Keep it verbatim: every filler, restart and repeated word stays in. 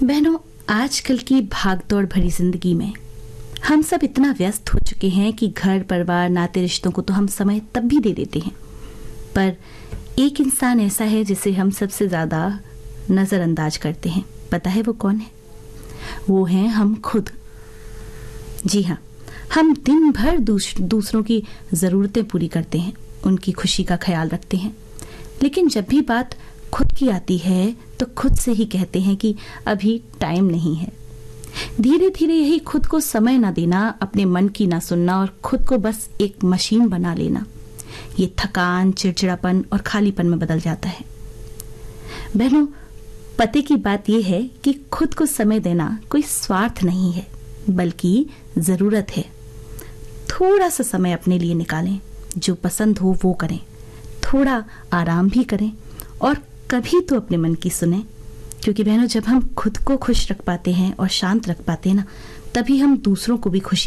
बहनों, आजकल की भागदौड़ भरी जिंदगी में हम सब इतना व्यस्त हो चुके हैं कि घर परिवार नाते रिश्तों को तो हम समय तब भी दे देते हैं, पर एक इंसान ऐसा है जिसे हम सबसे ज़्यादा नज़रअंदाज करते हैं। पता है वो कौन है? वो हैं हम खुद। जी हाँ, हम दिन भर दूस, दूसरों की ज़रूरतें पूरी करते हैं, उनकी खुशी का ख्याल रखते हैं, लेकिन जब भी बात खुद की आती है तो खुद से ही कहते हैं कि अभी टाइम नहीं है। धीरे धीरे यही खुद को समय ना देना, अपने मन की ना सुनना और खुद को बस एक मशीन बना लेना, ये थकान, चिड़चिड़ापन और खालीपन में बदल जाता है। बहनों, पते की बात यह है कि खुद को समय देना कोई स्वार्थ नहीं है, बल्कि ज़रूरत है। थोड़ा सा समय अपने लिए निकालें, जो पसंद हो वो करें, थोड़ा आराम भी करें और कभी तो अपने मन की सुने, क्योंकि बहनों जब हम खुद को खुश रख पाते हैं और शांत रख पाते हैं ना, तभी हम दूसरों को भी खुशी